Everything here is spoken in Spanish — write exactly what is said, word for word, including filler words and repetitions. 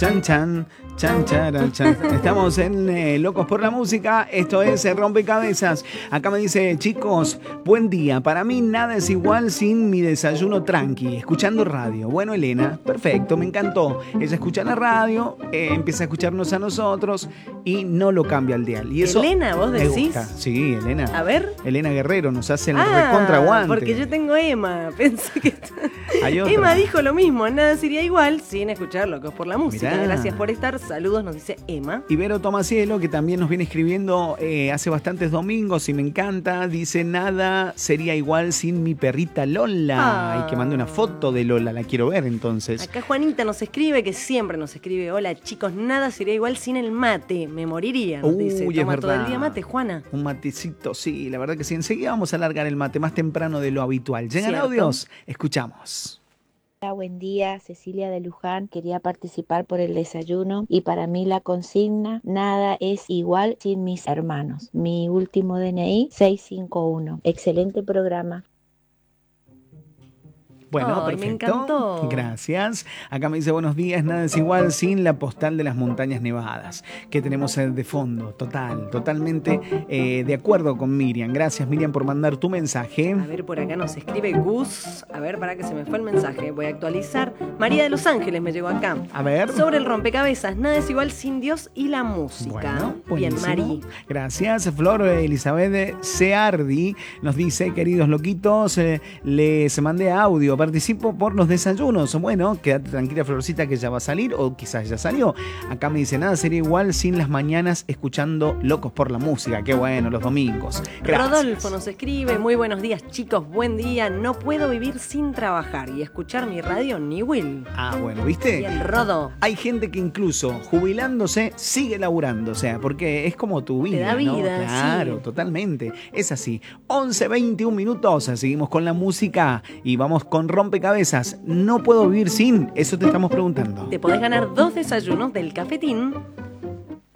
Chan, chan, chan, chara, chan. Estamos en eh, Locos por la Música. Esto es eh, Rompecabezas. Acá me dice, chicos, buen día. Para mí nada es igual sin mi desayuno tranqui, escuchando radio. Bueno, Elena, perfecto, me encantó. Ella escucha la radio, eh, empieza a escucharnos a nosotros y no lo cambia al dial. Y eso Elena, ¿vos me decís? gusta. Sí, Elena. A ver. Elena Guerrero nos hace el Ah, recontraguante. porque yo tengo Emma. Pensé que... Hay otra. Emma dijo lo mismo, nada sería igual sin escuchar Locos por la Música. Mirá. Gracias por estar, saludos, nos dice Emma. Ibero Tomasielo, que también nos viene escribiendo eh, hace bastantes domingos y me encanta, dice, nada sería igual sin mi perrita Lola. Ah. Y que mande una foto de Lola, la quiero ver entonces. Acá Juanita nos escribe, que siempre nos escribe, hola chicos, nada sería igual sin el mate, me moriría, nos Uy, dice. es Toma todo verdad. el día mate, Juana. Un matecito, sí, la verdad que sí. Enseguida vamos a alargar el mate más temprano de lo habitual. ¿Llegan Cierto. audios? Escuchamos. Hola, buen día, Cecilia de Luján. Quería participar por el desayuno y para mí la consigna, nada es igual sin mis hermanos. Mi último D N I, seis cinco uno. Excelente programa. Bueno, Ay, me perfecto. encantó. Gracias. Acá me dice buenos días, nada es igual sin la postal de las montañas nevadas que tenemos eh, de fondo. Total, totalmente eh, de acuerdo con Miriam. Gracias, Miriam, por mandar tu mensaje. A ver, por acá nos escribe Gus. A ver, para que se me fue el mensaje. Voy a actualizar. María de Los Ángeles me llegó acá. A ver. Sobre el rompecabezas, nada es igual sin Dios y la música. Bueno, Bien, buenísimo. Mari. Gracias. Flor Elizabeth Seardi nos dice, queridos loquitos, eh, les mandé audio, participo por los desayunos. Bueno, quédate tranquila, Florcita, que ya va a salir, o quizás ya salió. Acá me dice, nada sería igual sin las mañanas escuchando Locos por la Música. Qué bueno, los domingos. Gracias. Rodolfo nos escribe, muy buenos días chicos, buen día, no puedo vivir sin trabajar y escuchar mi radio ni Will. Ah, bueno, ¿viste? Bien, Rodo. Hay gente que incluso jubilándose sigue laburando, o sea, porque es como tu vida. Te da ¿no? vida, Claro, sí. totalmente. Es así. once veintiún minutos, seguimos con la música y vamos con Rompecabezas. No puedo vivir sin, eso te estamos preguntando. Te podés ganar dos desayunos del cafetín